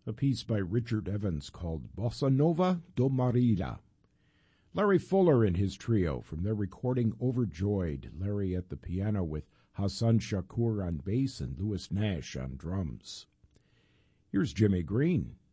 a piece by Richard Evans called Bossa Nova do Marília. Larry Fuller and his trio from their recording Overjoyed, Larry at the piano with Hassan Shakur on bass and Louis Nash on drums. Here's Jimmy Green.